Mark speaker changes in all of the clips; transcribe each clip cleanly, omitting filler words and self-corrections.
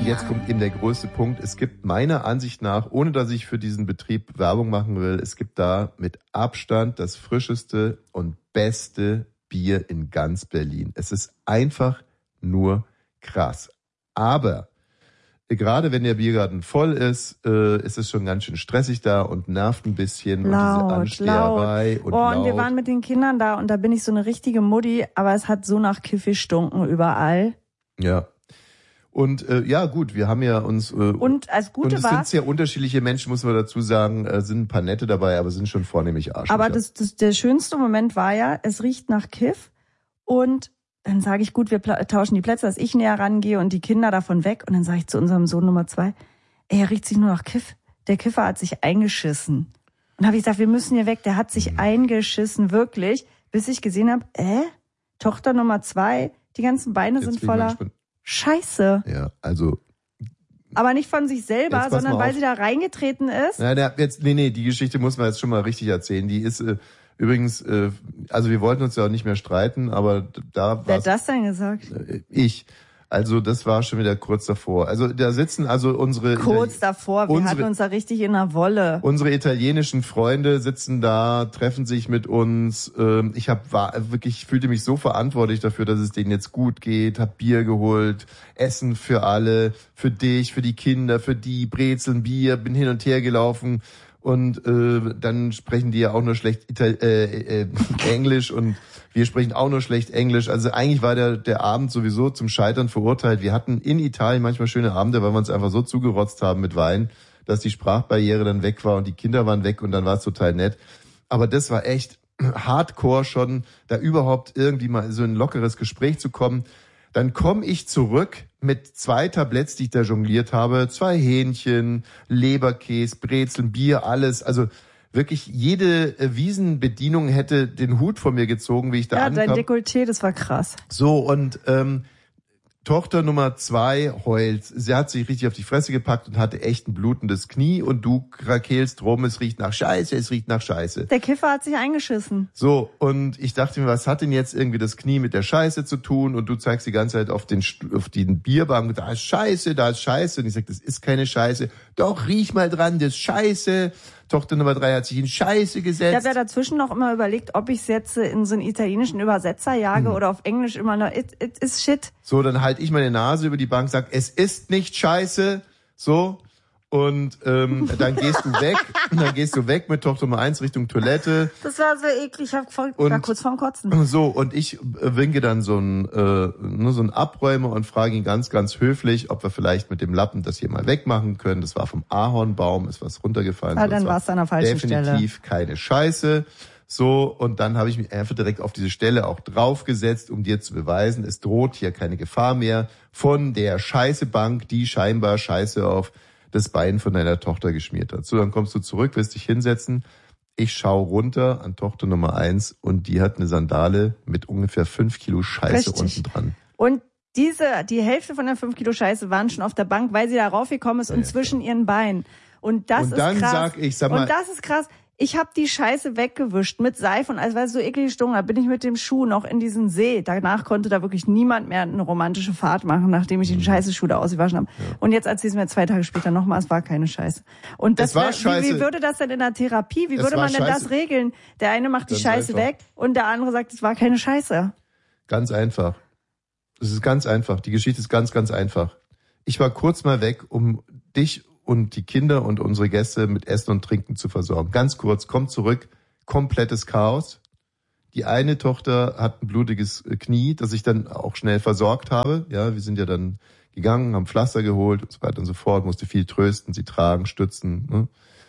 Speaker 1: jetzt kommt eben der größte Punkt. Es gibt meiner Ansicht nach, ohne dass ich für diesen Betrieb Werbung machen will, es gibt da mit Abstand das frischeste und beste Bier in ganz Berlin. Es ist einfach nur krass. Aber gerade wenn der Biergarten voll ist, ist es schon ganz schön stressig da und nervt ein bisschen.
Speaker 2: Laut,
Speaker 1: und diese Ansteherei
Speaker 2: laut.
Speaker 1: und
Speaker 2: laut.
Speaker 1: Und
Speaker 2: wir waren mit den Kindern da und da bin ich so eine richtige Mutti, aber es hat so nach Kiff gestunken überall.
Speaker 1: Ja. Und ja gut, wir haben ja uns
Speaker 2: und als Gute war,
Speaker 1: sind sehr unterschiedliche Menschen, muss man dazu sagen, sind ein paar nette dabei, aber sind schon vornehmlich Arschlöcher.
Speaker 2: Aber der schönste Moment war ja, es riecht nach Kiff und dann sage ich, gut, wir tauschen die Plätze, dass ich näher rangehe und die Kinder davon weg. Und dann sage ich zu unserem Sohn Nummer 2, er riecht sich nur nach Kiff. Der Kiffer hat sich eingeschissen. Und habe ich gesagt, wir müssen hier weg. Der hat sich eingeschissen, wirklich. Bis ich gesehen habe, Tochter Nummer 2, die ganzen Beine sind voller Scheiße.
Speaker 1: Ja, also...
Speaker 2: Aber nicht von sich selber, sondern weil sie da reingetreten ist.
Speaker 1: Nee, die Geschichte muss man jetzt schon mal richtig erzählen. Die ist... Übrigens, also wir wollten uns ja auch nicht mehr streiten, aber da
Speaker 2: Wer hat das denn gesagt?
Speaker 1: Ich. Also das war schon wieder kurz davor. Also da sitzen also unsere...
Speaker 2: Kurz davor, wir hatten uns da richtig in der Wolle.
Speaker 1: Unsere italienischen Freunde sitzen da, treffen sich mit uns. Ich fühlte mich so verantwortlich dafür, dass es denen jetzt gut geht. Hab Bier geholt, Essen für alle, für dich, für die Kinder, für die Brezeln, Bier, bin hin und her gelaufen. Und dann sprechen die ja auch nur schlecht Englisch und wir sprechen auch nur schlecht Englisch. Also eigentlich war der Abend sowieso zum Scheitern verurteilt. Wir hatten in Italien manchmal schöne Abende, weil wir uns einfach so zugerotzt haben mit Wein, dass die Sprachbarriere dann weg war und die Kinder waren weg und dann war es total nett. Aber das war echt hardcore schon, da überhaupt irgendwie mal so ein lockeres Gespräch zu kommen. Dann komme ich zurück mit 2 Tabletts, die ich da jongliert habe, 2 Hähnchen, Leberkäse, Brezeln, Bier, alles. Also wirklich jede Wiesenbedienung hätte den Hut von mir gezogen, wie ich da ankam.
Speaker 2: Ja, dein Dekolleté, das war krass.
Speaker 1: So, und Tochter Nummer 2 heult. Sie hat sich richtig auf die Fresse gepackt und hatte echt ein blutendes Knie und du krakelst rum, es riecht nach Scheiße, es riecht nach Scheiße.
Speaker 2: Der Kiffer hat sich eingeschissen.
Speaker 1: So, und ich dachte mir, was hat denn jetzt irgendwie das Knie mit der Scheiße zu tun? Und du zeigst die ganze Zeit auf den Bierbank, da ist Scheiße, da ist Scheiße. Und ich sag, das ist keine Scheiße. Doch, riech mal dran, das ist Scheiße. Tochter Nummer 3 hat sich in Scheiße gesetzt.
Speaker 2: Ich habe ja dazwischen noch immer überlegt, ob ich es jetzt in so einen italienischen Übersetzer jage oder auf Englisch immer noch, it is shit.
Speaker 1: So, dann halte ich meine Nase über die Bank, sag, es ist nicht Scheiße. So. Und dann gehst du weg mit Tochter Nummer 1 Richtung Toilette.
Speaker 2: Das war so eklig, ich war kurz vorm Kotzen.
Speaker 1: So, und ich winke dann so ein Abräumer und frage ihn ganz, ganz höflich, ob wir vielleicht mit dem Lappen das hier mal wegmachen können. Das war vom Ahornbaum, ist was runtergefallen.
Speaker 2: Ja, dann war es an der falschen Stelle.
Speaker 1: Definitiv keine Scheiße. So, und dann habe ich mich einfach direkt auf diese Stelle auch draufgesetzt, um dir zu beweisen, es droht hier keine Gefahr mehr von der Scheißebank, die scheinbar Scheiße auf das Bein von deiner Tochter geschmiert hat. So, dann kommst du zurück, wirst dich hinsetzen. Ich schaue runter an Tochter Nummer 1 und die hat eine Sandale mit ungefähr 5 Kilo Scheiße unten dran.
Speaker 2: Und die Hälfte von der 5 Kilo Scheiße waren schon auf der Bank, weil sie da raufgekommen ist und zwischen ihren Beinen. Und das ist krass. Und das ist krass. Ich habe die Scheiße weggewischt mit Seife und als weil es so eklig gestunken hat, bin ich mit dem Schuh noch in diesen See. Danach konnte da wirklich niemand mehr eine romantische Fahrt machen, nachdem ich den Scheiße-Schuh da ausgewaschen habe. Ja. Und jetzt erzähl's mir 2 Tage später nochmal, es war keine Scheiße. Und das war Scheiße. Wie würde das denn in der Therapie, wie würde man denn das regeln? Der eine macht die Scheiße weg und der andere sagt, es war keine Scheiße.
Speaker 1: Ganz einfach. Es ist ganz einfach. Die Geschichte ist ganz, ganz einfach. Ich war kurz mal weg, um dich und die Kinder und unsere Gäste mit Essen und Trinken zu versorgen. Ganz kurz, kommt zurück, komplettes Chaos. Die eine Tochter hat ein blutiges Knie, das ich dann auch schnell versorgt habe. Ja, wir sind ja dann gegangen, haben Pflaster geholt und so weiter und so fort, musste viel trösten, sie tragen, stützen. Ne?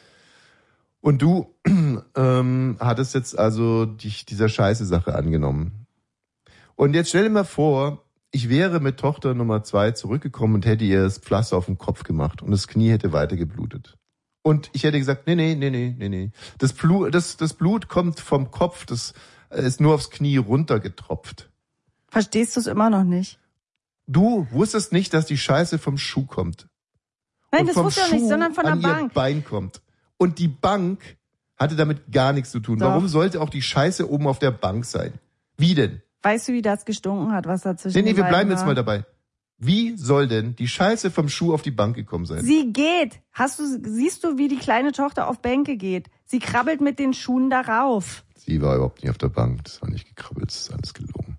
Speaker 1: Und du hattest jetzt also dich dieser Scheiße-Sache angenommen. Und jetzt stell dir mal vor, ich wäre mit Tochter Nummer 2 zurückgekommen und hätte ihr das Pflaster auf den Kopf gemacht und das Knie hätte weiter geblutet. Und ich hätte gesagt, nee. Das Blut kommt vom Kopf, das ist nur aufs Knie runtergetropft.
Speaker 2: Verstehst du es immer noch nicht?
Speaker 1: Du wusstest nicht, dass die Scheiße vom Schuh kommt.
Speaker 2: Nein, das wusste ich nicht, sondern von der Bank.
Speaker 1: Ihr Bein kommt. Und die Bank hatte damit gar nichts zu tun. Doch. Warum sollte auch die Scheiße oben auf der Bank sein? Wie denn?
Speaker 2: Weißt du, wie das gestunken hat, was dazwischen war?
Speaker 1: Nee, wir bleiben jetzt mal dabei. Wie soll denn die Scheiße vom Schuh auf die Bank gekommen sein?
Speaker 2: Sie geht. Siehst du, wie die kleine Tochter auf Bänke geht? Sie krabbelt mit den Schuhen darauf.
Speaker 1: Sie war überhaupt nicht auf der Bank. Das war nicht gekrabbelt. Das ist alles gelogen.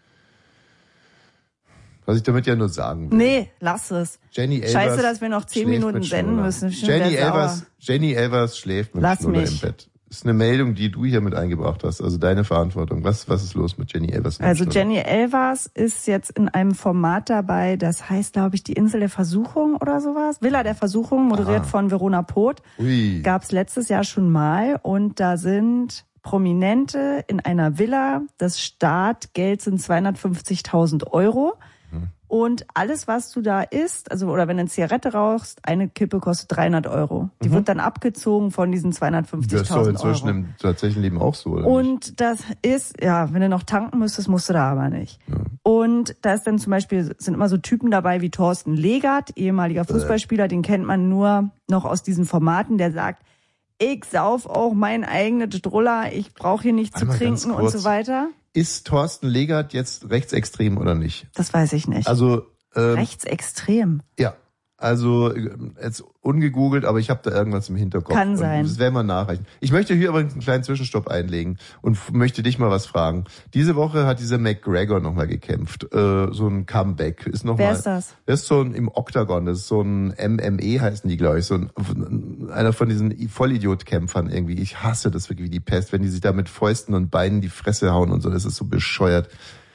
Speaker 1: Was ich damit ja nur sagen will.
Speaker 2: Nee, lass es.
Speaker 1: Jenny Elvers
Speaker 2: Scheiße, dass wir noch 10 Minuten senden müssen.
Speaker 1: Jenny Elvers schläft mit Schnuller im Bett. Das ist eine Meldung, die du hier mit eingebracht hast. Also deine Verantwortung. Was ist los mit Jenny Elvers?
Speaker 2: Also Jenny Elvers ist jetzt in einem Format dabei, das heißt, glaube ich, die Insel der Versuchung oder sowas. Villa der Versuchung, moderiert von Verona Poth. Gab's letztes Jahr schon mal. Und da sind Prominente in einer Villa. Das Startgeld sind 250.000 Euro. Und alles, was du da isst, also oder wenn du eine Zigarette rauchst, eine Kippe kostet 300 Euro. Die wird dann abgezogen von diesen 250.000 Euro. Das ist doch
Speaker 1: inzwischen im tatsächlichen Leben auch so, oder?
Speaker 2: Und
Speaker 1: nicht?
Speaker 2: Das ist, ja, wenn du noch tanken müsstest, musst du da aber nicht. Ja. Und da ist dann zum Beispiel, sind immer so Typen dabei wie Thorsten Legert, ehemaliger Fußballspieler, den kennt man nur noch aus diesen Formaten, der sagt, ich sauf auch mein eigenes Druller, ich brauche hier nichts zu trinken und so weiter.
Speaker 1: Ist Thorsten Legert jetzt rechtsextrem oder nicht?
Speaker 2: Das weiß ich nicht.
Speaker 1: Also
Speaker 2: rechtsextrem?
Speaker 1: Ja, also jetzt ungegoogelt, aber ich habe da irgendwas im Hinterkopf.
Speaker 2: Kann sein.
Speaker 1: Das werden wir nachreichen. Ich möchte hier übrigens einen kleinen Zwischenstopp einlegen und möchte dich mal was fragen. Diese Woche hat dieser McGregor nochmal gekämpft. So ein Comeback.
Speaker 2: Wer ist das?
Speaker 1: Das ist so ein im Octagon. Das ist so ein MME heißen die, glaube ich. So einer von diesen Vollidiot-Kämpfern irgendwie. Ich hasse das wirklich wie die Pest, wenn die sich da mit Fäusten und Beinen die Fresse hauen und so. Das ist so bescheuert.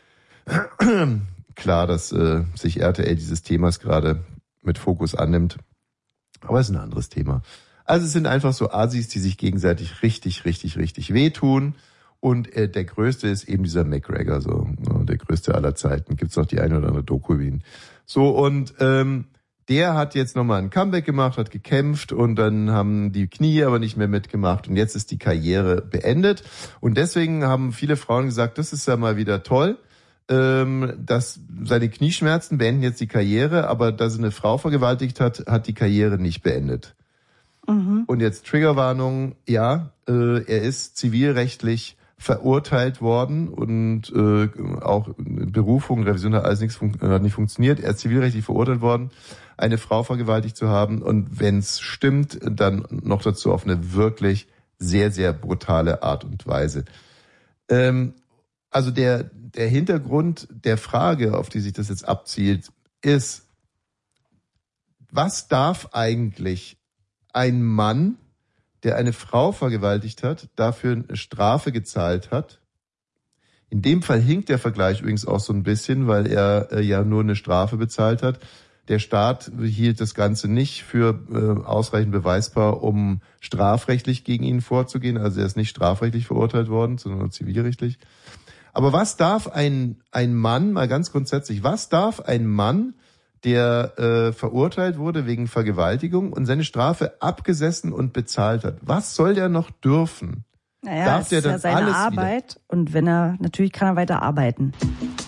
Speaker 1: Klar, dass sich RTL dieses Themas gerade mit Fokus annimmt. Aber es ist ein anderes Thema. Also es sind einfach so Assis, die sich gegenseitig richtig wehtun. Und der größte ist eben dieser McGregor, so der größte aller Zeiten. Gibt's noch die eine oder andere Doku über ihn. So, und der hat jetzt nochmal ein Comeback gemacht, hat gekämpft und dann haben die Knie aber nicht mehr mitgemacht und jetzt ist die Karriere beendet. Und deswegen haben viele Frauen gesagt, das ist ja mal wieder toll, dass seine Knieschmerzen beenden jetzt die Karriere, aber dass er eine Frau vergewaltigt hat, hat die Karriere nicht beendet. Mhm. Und jetzt Triggerwarnung, ja, er ist zivilrechtlich verurteilt worden und auch Berufung, Revision hat alles hat nicht funktioniert. Er ist zivilrechtlich verurteilt worden, eine Frau vergewaltigt zu haben und wenn es stimmt, dann noch dazu auf eine wirklich sehr, sehr brutale Art und Weise. Also der Hintergrund der Frage, auf die sich das jetzt abzielt, ist, was darf eigentlich ein Mann, der eine Frau vergewaltigt hat, dafür eine Strafe gezahlt hat? In dem Fall hinkt der Vergleich übrigens auch so ein bisschen, weil er ja nur eine Strafe bezahlt hat. Der Staat hielt das Ganze nicht für ausreichend beweisbar, um strafrechtlich gegen ihn vorzugehen. Also er ist nicht strafrechtlich verurteilt worden, sondern nur zivilrechtlich. Aber was darf ein Mann, mal ganz grundsätzlich, was darf ein Mann, der verurteilt wurde wegen Vergewaltigung und seine Strafe abgesessen und bezahlt hat, was soll der noch dürfen?
Speaker 2: Naja, darf der dann ja seine alles Arbeit wieder? Und wenn natürlich kann er weiter arbeiten.